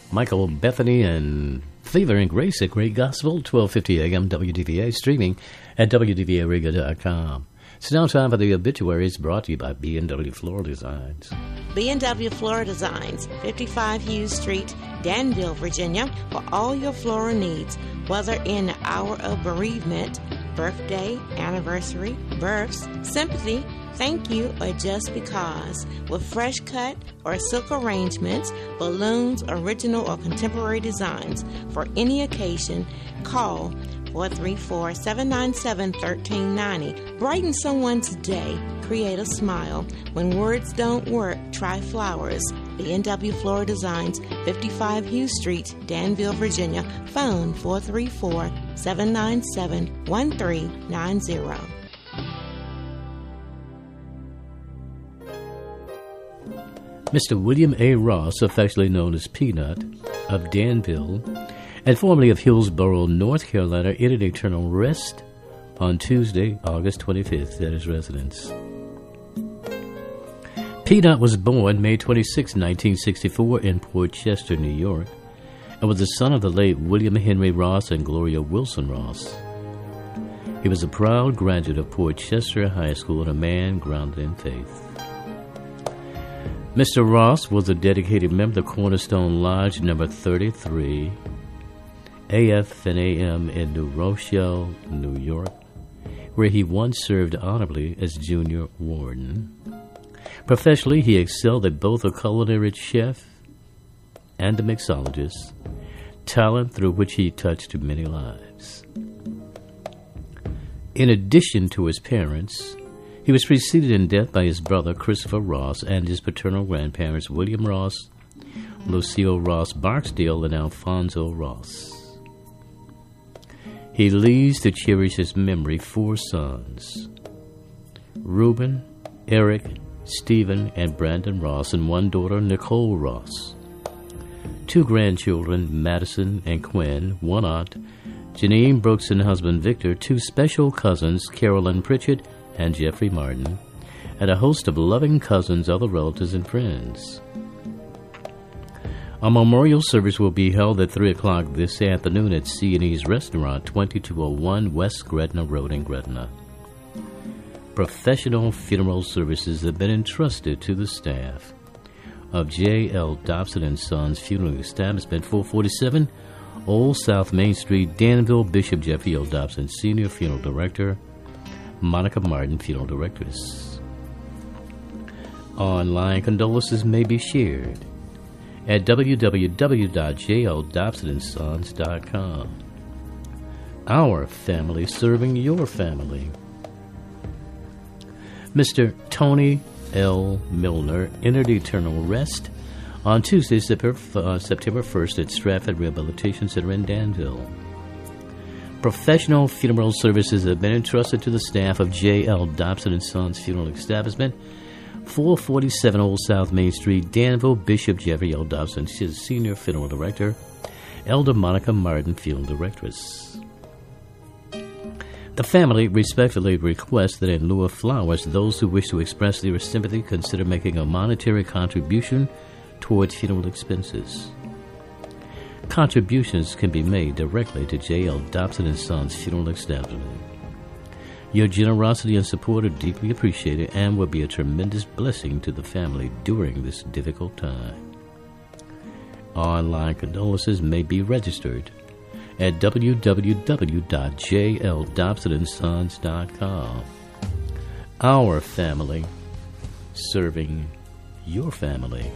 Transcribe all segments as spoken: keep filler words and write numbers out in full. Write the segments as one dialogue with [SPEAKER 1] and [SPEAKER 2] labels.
[SPEAKER 1] Michael Bethany and Fever and Grace at Great Gospel, twelve fifty a.m. W D V A, streaming at W D V A radio dot com. It's now time for the obituaries, brought to you by B and W Floral Designs.
[SPEAKER 2] B and W Floral Designs, fifty-five Hughes Street, Danville, Virginia, for all your floral needs, whether in the hour of bereavement, birthday, anniversary, births, sympathy, thank you, or just because. With fresh cut or silk arrangements, balloons, original or contemporary designs for any occasion, call four three four, seven nine seven, one three nine zero. Brighten someone's day. Create a smile. When words don't work, try flowers. B and W Floral Designs, fifty-five Hughes Street, Danville, Virginia. Phone four three four, seven nine seven, one three nine zero.
[SPEAKER 1] Mister William A. Ross, affectionately known as Peanut, of Danville, and formerly of Hillsborough, North Carolina, entered eternal rest on Tuesday, August twenty-fifth, at his residence. Peanut was born May twenty-sixth, nineteen sixty-four, in Port Chester, New York, and was the son of the late William Henry Ross and Gloria Wilson Ross. He was a proud graduate of Port Chester High School and a man grounded in faith. Mister Ross was a dedicated member of the Cornerstone Lodge number thirty-three, A F and A M in New Rochelle, New York, where he once served honorably as junior warden. Professionally, he excelled at both a culinary chef and a mixologist, talent through which he touched many lives. In addition to his parents, he was preceded in death by his brother Christopher Ross and his paternal grandparents William Ross, Lucille Ross Barksdale, and Alfonso Ross. He leaves to cherish his memory four sons, Reuben, Eric, Stephen, and Brandon Ross, and one daughter, Nicole Ross. Two grandchildren, Madison and Quinn, one aunt, Janine Brooks and husband Victor, two special cousins, Carolyn Pritchett and Jeffrey Martin, and a host of loving cousins, other relatives, and friends. A memorial service will be held at three o'clock this afternoon at C and E's Restaurant, twenty-two oh one West Gretna Road in Gretna. Professional funeral services have been entrusted to the staff of J L Dobson and Sons Funeral Establishment, four forty-seven Old South Main Street, Danville. Bishop Jeffrey L. Dobson, Senior Funeral Director, Monica Martin, Funeral Directress. Online condolences may be shared at w w w dot j l dobson and sons dot com. Our family serving your family. Mister Tony L. Milner entered eternal rest on Tuesday, September first at Stratford Rehabilitation Center in Danville. Professional funeral services have been entrusted to the staff of J L. Dobson and Sons Funeral Establishment, four forty-seven Old South Main Street, Danville. Bishop Jeffrey L. Dobson, his Senior Funeral Director, Elder Monica Martin, Funeral Directress. The family respectfully requests that in lieu of flowers, those who wish to express their sympathy consider making a monetary contribution towards funeral expenses. Contributions can be made directly to J L. Dobson and Sons Funeral Establishment. Your generosity and support are deeply appreciated and will be a tremendous blessing to the family during this difficult time. Online condolences may be registered at w w w dot j l dobson and sons dot com. Our family serving your family.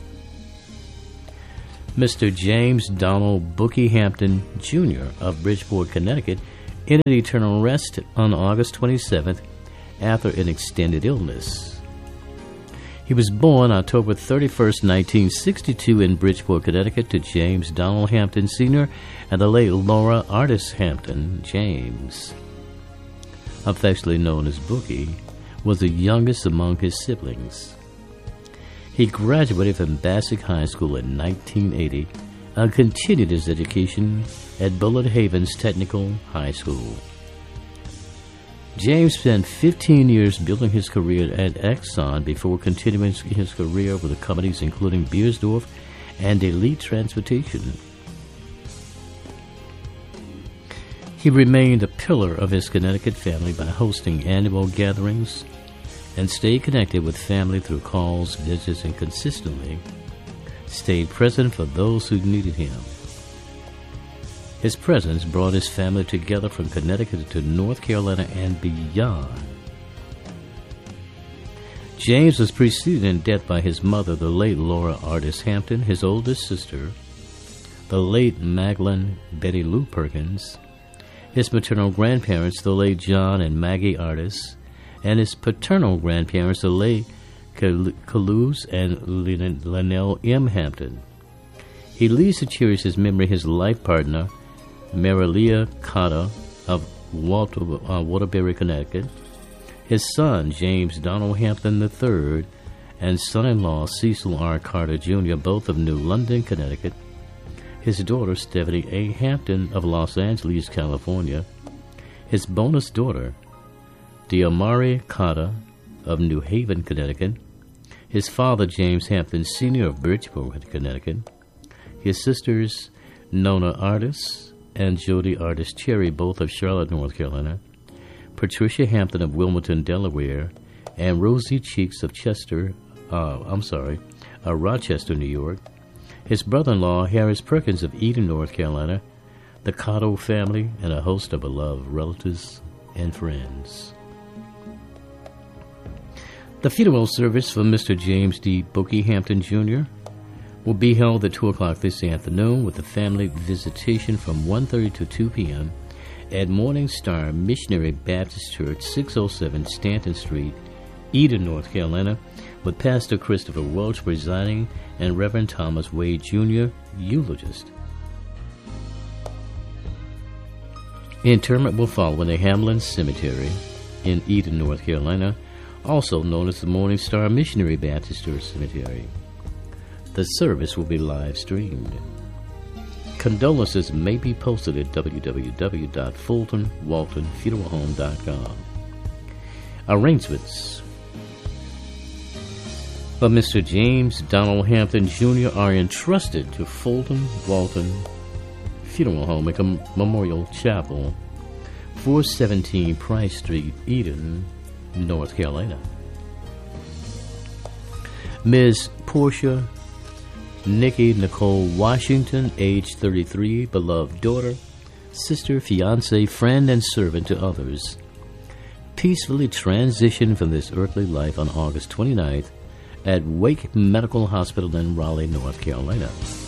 [SPEAKER 1] Mister James Donald Bookie Hampton, Junior of Bridgeport, Connecticut, entered eternal rest on August twenty-seventh after an extended illness. He was born October thirty-first, nineteen sixty-two in Bridgeport, Connecticut, to James Donald Hampton Senior and the late Laura Artis Hampton. James, affectionately known as Bookie, was the youngest among his siblings. He graduated from Bassick High School in nineteen eighty and continued his education at Bullitt Havens Technical High School. James spent fifteen years building his career at Exxon before continuing his career with the companies including Beiersdorf and Elite Transportation. He remained a pillar of his Connecticut family by hosting annual gatherings and stayed connected with family through calls, visits, and consistently stayed present for those who needed him. His presence brought his family together from Connecticut to North Carolina and beyond. James was preceded in death by his mother, the late Laura Artis Hampton, his oldest sister, the late Magdalene Betty Lou Perkins, his maternal grandparents, the late John and Maggie Artis, and his paternal grandparents, the late Calouse and Linnell M. Hampton. He leaves to cherish his memory his life partner, Marilia Cotta of Walter, uh, Waterbury, Connecticut, his son, James Donald Hampton the third, and son-in-law, Cecil R. Carter Junior, both of New London, Connecticut, his daughter, Stephanie A. Hampton of Los Angeles, California, his bonus daughter, Diamari Cotta of New Haven, Connecticut, his father, James Hampton Senior of Bridgeport, Connecticut, his sisters, Nona Artis and Jody Artis Cherry, both of Charlotte, North Carolina, Patricia Hampton of Wilmington, Delaware, and Rosie Cheeks of Chester, uh, I'm sorry, uh, Rochester, New York, his brother-in-law, Harris Perkins of Eden, North Carolina, the Cotto family, and a host of beloved relatives and friends. The funeral service for Mister James D. Bookie Hampton Junior will be held at two o'clock this afternoon with the family visitation from one thirty to two p.m. at Morning Star Missionary Baptist Church, six oh seven Stanton Street, Eden, North Carolina, with Pastor Christopher Welch presiding and Reverend Thomas Wade Junior, eulogist. Interment will follow in the Hamlin Cemetery in Eden, North Carolina, also known as the Morning Star Missionary Baptist Church Cemetery. The service will be live streamed. Condolences may be posted at w w w dot fulton walton funeral home dot com. Arrangements for Mister James Donald Hampton Junior are entrusted to Fulton Walton Funeral Home and Memorial Chapel, four seventeen Price Street, Eden, North Carolina. Miz Portia Nikki Nicole Washington, age thirty-three, beloved daughter, sister, fiancée, friend, and servant to others, peacefully transitioned from this earthly life on August twenty-ninth at Wake Medical Hospital in Raleigh, North Carolina.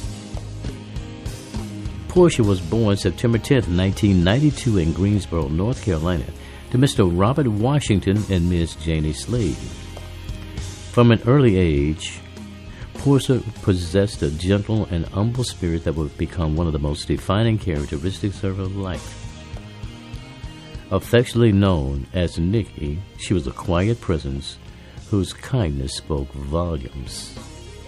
[SPEAKER 1] Portia was born September tenth, nineteen ninety-two in Greensboro, North Carolina, to Mister Robert Washington and Miss Janie Slade. From an early age, Portia possessed a gentle and humble spirit that would become one of the most defining characteristics of her life. Affectionately known as Nikki, she was a quiet presence whose kindness spoke volumes.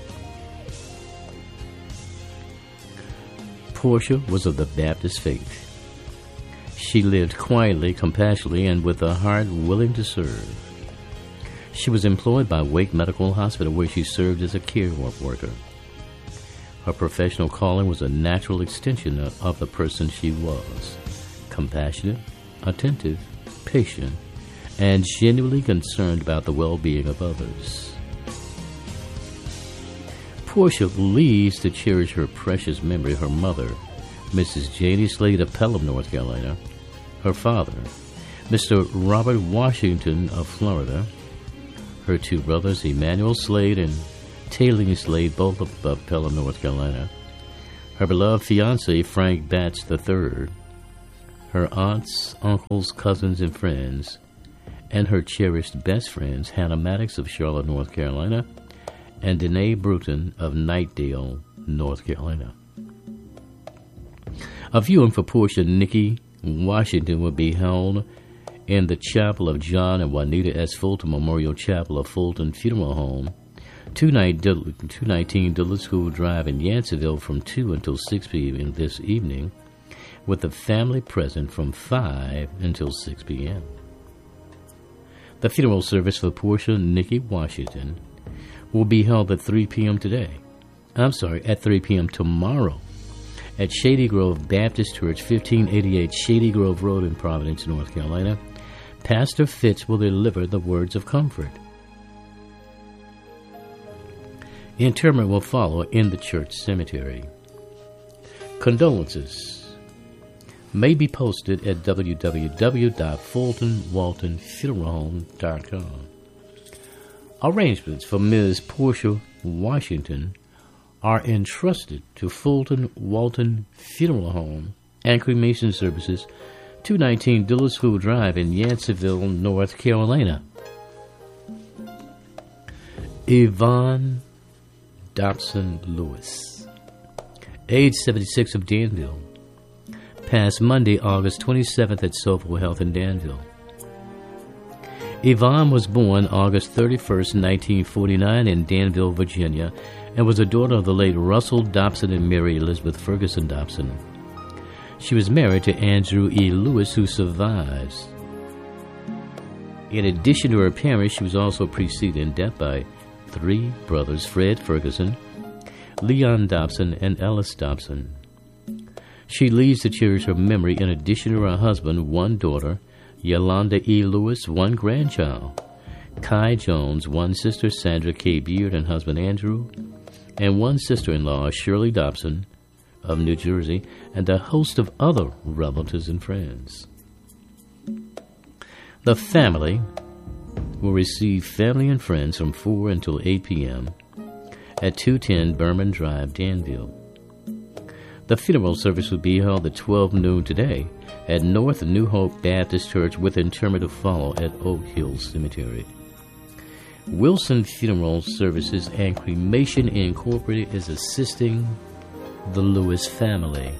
[SPEAKER 1] Portia was of the Baptist faith. She lived quietly, compassionately, and with a heart willing to serve. She was employed by Wake Medical Hospital, where she served as a care worker. Her professional calling was a natural extension of the person she was: compassionate, attentive, patient, and genuinely concerned about the well-being of others. Portia leaves to cherish her precious memory her mother, Missus Janie Slade of Pelham, North Carolina, her father, Mister Robert Washington of Florida, her two brothers, Emmanuel Slade and Tayling Slade, both of, of Pelham, North Carolina, her beloved fiancé, Frank Batts the third, her aunts, uncles, cousins, and friends, and her cherished best friends, Hannah Maddox of Charlotte, North Carolina, and Danae Bruton of Knightdale, North Carolina. A viewing for Portia Nikki Washington will be held in the chapel of John and Juanita S. Fulton Memorial Chapel of Fulton Funeral Home, two nineteen Duluth School Drive in Yanceyville, from two until six p.m. this evening, with the family present from five until six p.m. The funeral service for Portia Nikki Washington will be held at three p.m. today I'm sorry, at three p.m. tomorrow at Shady Grove Baptist Church, fifteen eighty-eight Shady Grove Road in Providence, North Carolina. Pastor Fitz will deliver the words of comfort. Interment will follow in the church cemetery. Condolences may be posted at w w w dot fulton walton funeral home dot com. Arrangements for Miz Portia Washington are entrusted to Fulton Walton Funeral Home and Cremation Services, two nineteen Dulles School Drive in Yanceyville, North Carolina. Yvonne Dobson Lewis, age seventy-six, of Danville, passed Monday, August twenty-seventh at Soulful Health in Danville. Yvonne was born August thirty-first, nineteen forty-nine in Danville, Virginia, and was a daughter of the late Russell Dobson and Mary Elizabeth Ferguson Dobson. She was married to Andrew E. Lewis, who survives. In addition to her parents, she was also preceded in death by three brothers, Fred Ferguson, Leon Dobson, and Ellis Dobson. She leaves to cherish her memory in addition to her husband, one daughter, Yolanda E. Lewis, one grandchild, Kai Jones, one sister, Sandra K. Beard, and husband Andrew, and one sister-in-law, Shirley Dobson, of New Jersey, and a host of other relatives and friends. The family will receive family and friends from four until eight p.m. at two ten Berman Drive, Danville. The funeral service will be held at twelve noon today at North New Hope Baptist Church, with interment to follow at Oak Hill Cemetery. Wilson Funeral Services and Cremation Incorporated is assisting the Lewis family.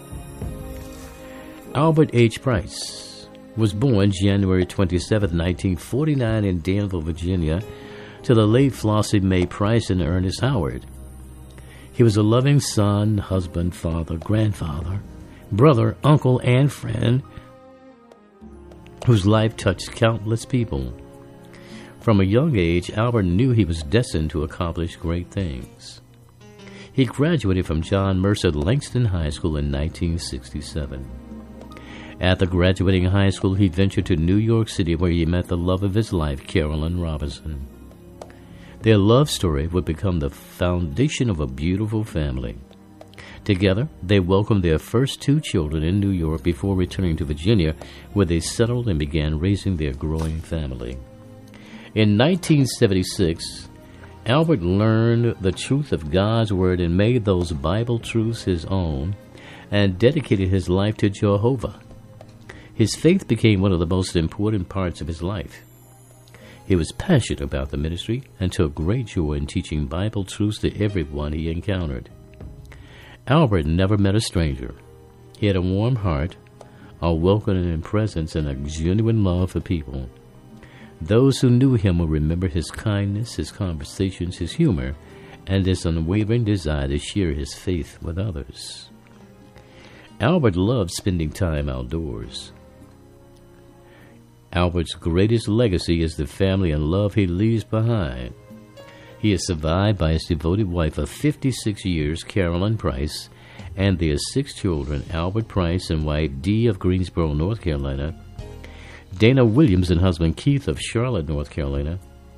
[SPEAKER 1] Albert H. Price was born January twenty-seventh, nineteen forty-nine in Danville, Virginia, to the late Flossie Mae Price and Ernest Howard. He was a loving son, husband, father, grandfather, brother, uncle, and friend whose life touched countless people. From a young age, Albert knew he was destined to accomplish great things. He graduated from John Mercer Langston High School in nineteen sixty-seven. After graduating high school, he ventured to New York City, where he met the love of his life, Carolyn Robinson. Their love story would become the foundation of a beautiful family. Together, they welcomed their first two children in New York before returning to Virginia, where they settled and began raising their growing family. In nineteen seventy-six, Albert learned the truth of God's Word and made those Bible truths his own and dedicated his life to Jehovah. His faith became one of the most important parts of his life. He was passionate about the ministry and took great joy in teaching Bible truths to everyone he encountered. Albert never met a stranger. He had a warm heart, a welcoming presence, and a genuine love for people. Those who knew him will remember his kindness, his conversations, his humor, and his unwavering desire to share his faith with others. Albert loved spending time outdoors. Albert's greatest legacy is the family and love he leaves behind. He is survived by his devoted wife of fifty-six years, Carolyn Price, and their six children, Albert Price and wife Dee of Greensboro, North Carolina, Dana Williams and husband Keith of Charlotte, North Carolina,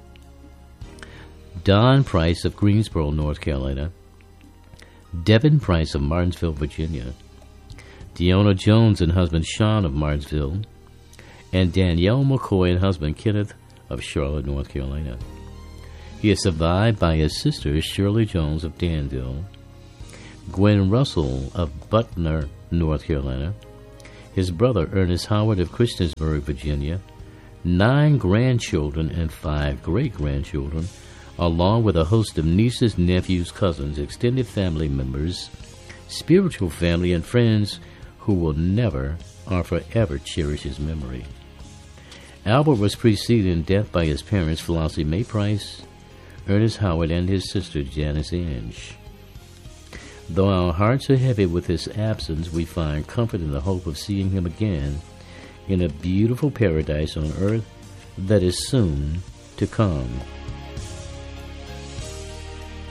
[SPEAKER 1] Don Price of Greensboro, North Carolina, Devin Price of Martinsville, Virginia, Deona Jones and husband Sean of Martinsville, and Danielle McCoy and husband Kenneth of Charlotte, North Carolina. He is survived by his sister Shirley Jones of Danville, Gwen Russell of Butner, North Carolina, his brother Ernest Howard of Christiansburg, Virginia, nine grandchildren and five great-grandchildren, along with a host of nieces, nephews, cousins, extended family members, spiritual family, and friends who will never or forever cherish his memory. Albert was preceded in death by his parents, Flossie Mae Price, Ernest Howard, and his sister, Janice Inge. Though our hearts are heavy with his absence, we find comfort in the hope of seeing him again in a beautiful paradise on earth that is soon to come.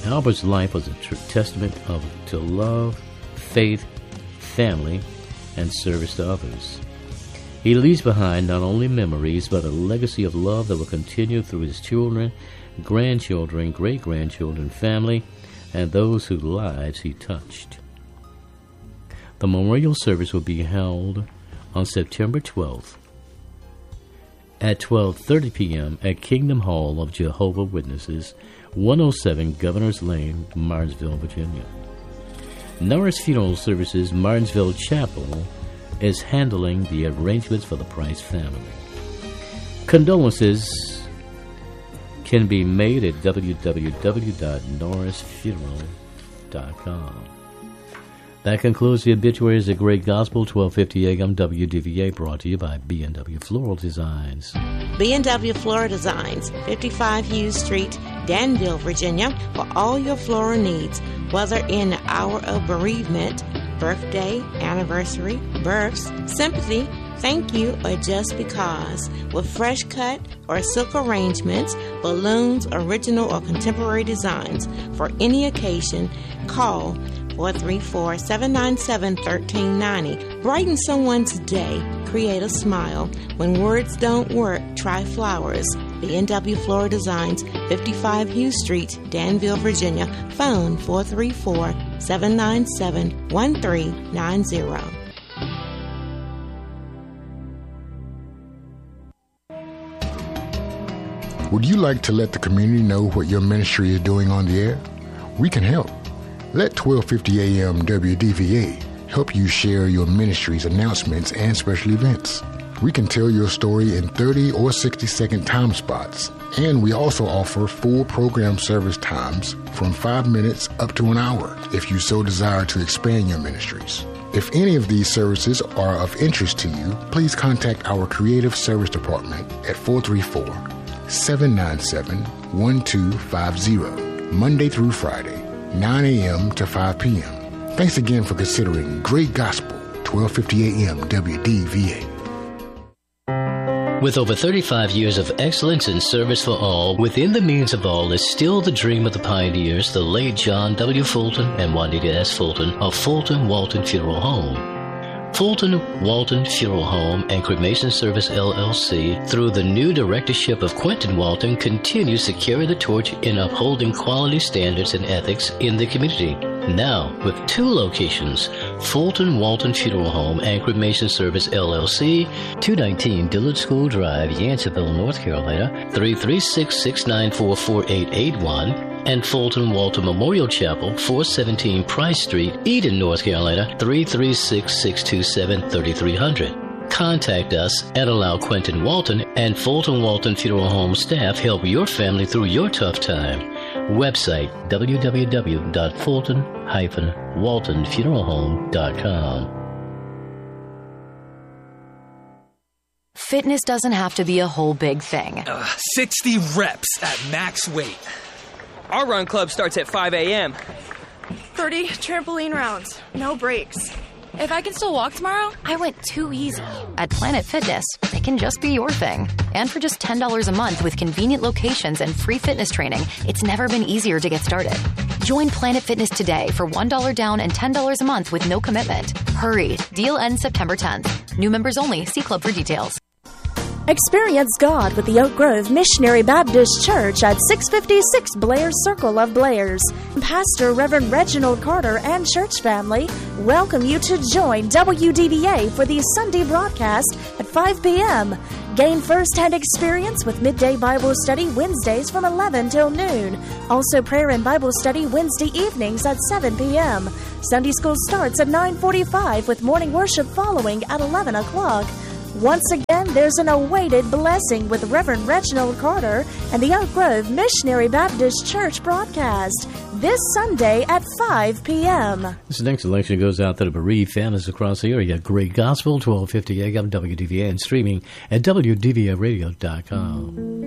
[SPEAKER 1] Albert's life was a tr- testament of to love, faith, family, and service to others. He leaves behind not only memories, but a legacy of love that will continue through his children, grandchildren, great-grandchildren, family, and those whose lives he touched. The memorial service will be held on September twelfth at twelve thirty p.m. at Kingdom Hall of Jehovah Witnesses, one oh seven Governors Lane, Martinsville, Virginia. Norris Funeral Services, Martinsville Chapel, is handling the arrangements for the Price family. Condolences can be made at w w w dot norris funeral dot com. That concludes the obituaries of Great Gospel, twelve fifty A M W D V A, brought to you by B and W Floral Designs.
[SPEAKER 2] B and W Floral Designs, fifty-five Hughes Street, Danville, Virginia, for all your floral needs, whether in the hour of bereavement, birthday, anniversary, births, sympathy, thank you, or just because. With fresh cut or silk arrangements, balloons, original or contemporary designs for any occasion, call four three four, seven nine seven, one three nine zero. Brighten someone's day. Create a smile. When words don't work, try flowers. B and W Floral Designs, fifty-five Hughes Street, Danville, Virginia. Phone four three four, seven nine seven, one three nine zero.
[SPEAKER 3] Would you like to let the community know what your ministry is doing on the air? We can help. Let twelve fifty A M W D V A help you share your ministry's announcements and special events. We can tell your story in thirty or sixty second time spots, and we also offer full program service times from five minutes up to an hour if you so desire to expand your ministries. If any of these services are of interest to you, please contact our Creative Service Department at four three four, seven nine seven, one two five zero, Monday through Friday, nine A M to five P M Thanks again for considering Great Gospel, twelve fifty A M W D V A.
[SPEAKER 1] With over thirty-five years of excellence and service for all, within the means of all is still the dream of the pioneers, the late John W. Fulton and Juanita S. Fulton of Fulton Walton Funeral Home. Fulton Walton Funeral Home and Cremation Service, L L C, through the new directorship of Quentin Walton, continues to carry the torch in upholding quality standards and ethics in the community. Now, with two locations, Fulton Walton Funeral Home and Cremation Service, L L C, two nineteen Dillard School Drive, Yanceyville, North Carolina, three three six, six nine four, four eight eight one, and Fulton Walton Memorial Chapel, four seventeen Price Street, Eden, North Carolina, three three six, six two seven, three three zero zero. Contact us and allow Quentin Walton and Fulton Walton Funeral Home staff help your family through your tough time. Website w w w dot fulton dash walton funeral home dot com.
[SPEAKER 4] Fitness doesn't have to be a whole big thing.
[SPEAKER 5] Uh, sixty reps at max weight. Our run club starts at five A M
[SPEAKER 6] thirty trampoline rounds, no breaks. If I can still walk tomorrow?
[SPEAKER 4] I went too easy. At Planet Fitness, it can just be your thing. And for just ten dollars a month with convenient locations and free fitness training, it's never been easier to get started. Join Planet Fitness today for one dollar down and ten dollars a month with no commitment. Hurry. Deal ends September tenth. New members only. See club for details.
[SPEAKER 7] Experience God with the Oak Grove Missionary Baptist Church at six fifty-six Blair Circle of Blairs. Pastor Reverend Reginald Carter and church family welcome you to join W D V A for the Sunday broadcast at five P M Gain first-hand experience with midday Bible study Wednesdays from eleven till noon. Also prayer and Bible study Wednesday evenings at seven P M Sunday school starts at nine forty-five with morning worship following at eleven o'clock. Once again, there's an awaited blessing with Reverend Reginald Carter and the Oak Grove Missionary Baptist Church broadcast this Sunday at five P M
[SPEAKER 1] This next election goes out to the bereaved families across the area. Great Gospel, twelve fifty A M W D V A, and streaming at w d v a radio dot com.